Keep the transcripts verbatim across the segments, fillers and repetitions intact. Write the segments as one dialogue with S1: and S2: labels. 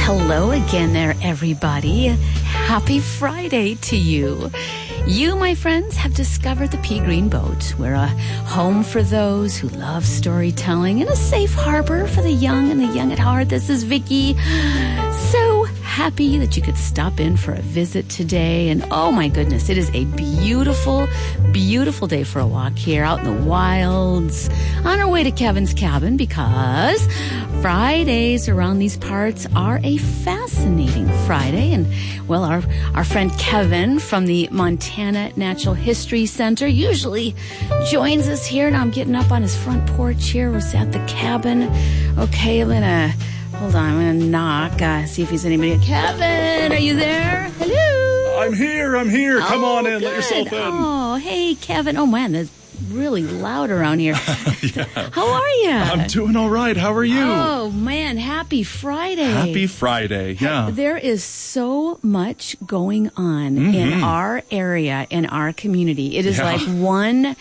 S1: Hello again there, everybody. Happy Friday to you. You, my friends, have discovered the Pea Green Boat. We're a home for those who love storytelling and a safe harbor for the young and the young at heart. This is Vicki. So happy that you could stop in for a visit today. And oh my goodness, it is a beautiful, beautiful day for a walk here out in the wilds on our way to Kevin's cabin, because Fridays around these parts are a fascinating Friday. And well, our, our friend Kevin from the Montana Natural History Center usually joins us here. Now I'm getting up on his front porch here. We're at the cabin. Okay, I'm gonna Hold on, I'm going to knock, uh, see if he's anybody. Kevin, are you there? Hello?
S2: I'm here, I'm here. Come
S1: oh,
S2: on in,
S1: good.
S2: let yourself in.
S1: Oh, hey, Kevin. Oh, man, that's really loud around here.
S2: Yeah.
S1: How are you?
S2: I'm doing all right. How are you?
S1: Oh, man, happy Friday.
S2: Happy Friday, yeah.
S1: There is so much going on mm-hmm. in our area, in our community. It is
S2: yeah.
S1: like one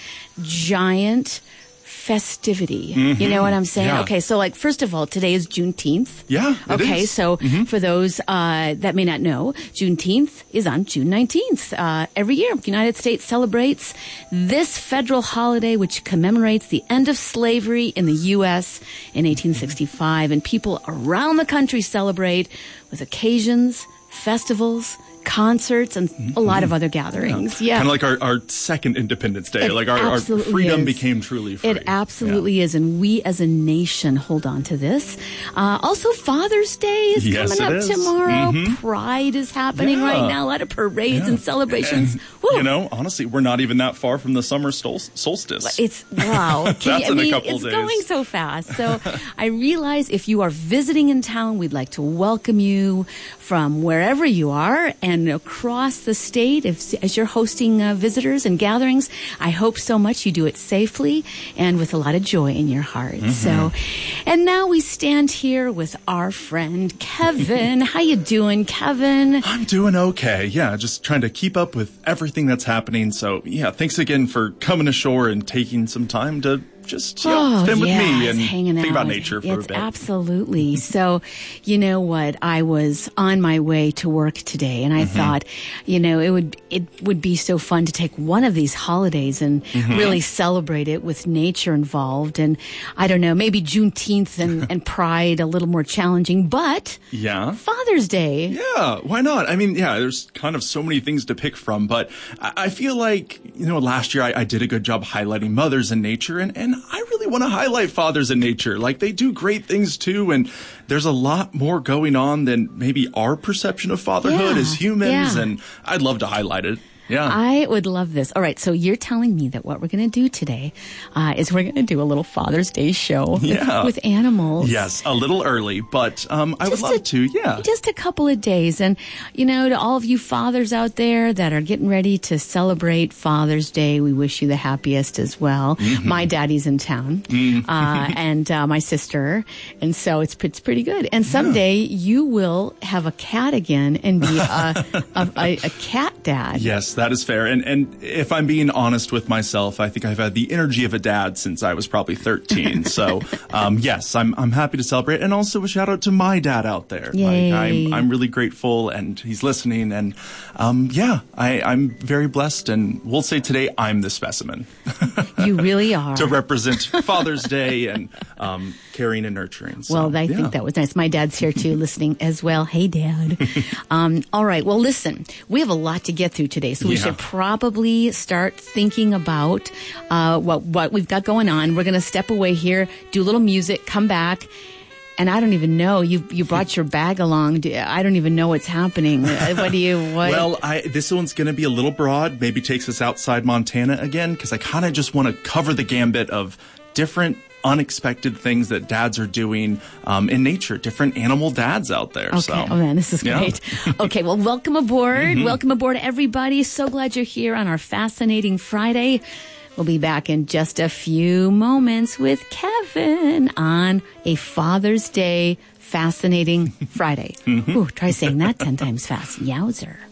S1: giant festivity. Mm-hmm. You know what I'm saying?
S2: Yeah.
S1: Okay, so like, first of all, today is Juneteenth.
S2: Yeah, it
S1: Okay,
S2: is.
S1: so
S2: mm-hmm.
S1: for those uh, that may not know, Juneteenth is on June nineteenth. Uh, every year, the United States celebrates this federal holiday, which commemorates the end of slavery in the U S in eighteen sixty-five. And people around the country celebrate with occasions, festivals, concerts, and a lot of other gatherings. Yeah.
S2: yeah. Kind of like our, our second Independence Day.
S1: It
S2: like our, our freedom
S1: is.
S2: became truly free.
S1: It absolutely yeah. is. And we as a nation hold on to this. Uh, also, Father's Day is
S2: yes,
S1: coming up
S2: is.
S1: tomorrow.
S2: Mm-hmm.
S1: Pride is happening
S2: yeah.
S1: right now. A lot of parades
S2: yeah.
S1: and celebrations.
S2: And,
S1: Woo.
S2: you know, honestly, we're not even that far from the summer sol- solstice.
S1: It's, wow.
S2: That's
S1: Can you, I
S2: in
S1: mean,
S2: a couple
S1: it's
S2: days.
S1: going so fast. So I realize if you are visiting in town, we'd like to welcome you from wherever you are and across the state. If, as you're hosting uh, visitors and gatherings, I hope so much you do it safely and with a lot of joy in your heart. Mm-hmm. So, and now we stand here with our friend Kevin. How you doing, Kevin?
S2: I'm doing okay. Yeah, just trying to keep up with everything that's happening. So, yeah, thanks again for coming ashore and taking some time to just, you know,
S1: oh,
S2: spend with
S1: yeah,
S2: me and
S1: hanging
S2: think
S1: out.
S2: about nature for
S1: it's
S2: a bit.
S1: Absolutely. So, you know what? I was on my way to work today, and I mm-hmm. thought, you know, it would it would be so fun to take one of these holidays and mm-hmm. really celebrate it with nature involved. And I don't know, maybe Juneteenth and, and Pride a little more challenging, but
S2: yeah,
S1: Father's Day.
S2: Yeah, why not? I mean, yeah, there's kind of so many things to pick from, but I, I feel like, you know, last year I, I did a good job highlighting mothers in nature, and, and I really want to highlight fathers in nature. Like, they do great things too, and there's a lot more going on than maybe our perception of fatherhood
S1: yeah,
S2: as humans,
S1: yeah.
S2: and I'd love to highlight it. Yeah.
S1: I would love this. All right, so you're telling me that what we're going to do today uh, is we're going to do a little Father's Day show
S2: yeah.
S1: with, with animals.
S2: Yes, a little early, but um, I
S1: just
S2: would love
S1: a,
S2: to, yeah.
S1: Just a couple of days. And, you know, to all of you fathers out there that are getting ready to celebrate Father's Day, we wish you the happiest as well. Mm-hmm. My daddy's in town, mm-hmm. uh, and uh, my sister, and so it's, it's pretty good. And someday yeah. you will have a cat again and be a, a, a, a cat dad.
S2: Yes, that is fair. And and if I'm being honest with myself, I think I've had the energy of a dad since I was probably thirteen. So, um, yes, I'm I'm happy to celebrate. And also a shout out to my dad out there.
S1: Yay.
S2: Like, I'm I'm really grateful, and he's listening. And um, yeah, I, I'm very blessed. And we'll say today I'm the specimen.
S1: You really are.
S2: To represent Father's Day and um, caring and nurturing. So,
S1: well, I
S2: yeah.
S1: think that was nice. My dad's here too, listening as well. Hey, Dad. um, all right. Well, listen, we have a lot to get through today, so we
S2: yeah.
S1: should probably start thinking about uh, what what we've got going on. We're going to step away here, do a little music, come back. And I don't even know. You you brought your bag along. I don't even know what's happening. What do you? What?
S2: Well, I, this one's going to be a little broad. Maybe takes us outside Montana again, because I kind of just want to cover the gambit of different unexpected things that dads are doing um, in nature, different animal dads out there.
S1: Okay.
S2: So,
S1: oh, man, this is great. Yeah. Okay, well, welcome aboard. Mm-hmm. Welcome aboard, everybody. So glad you're here on our fascinating Friday. We'll be back in just a few moments with Kevin on a Father's Day fascinating Friday. Mm-hmm. Ooh, try saying that ten times fast. Yowzer.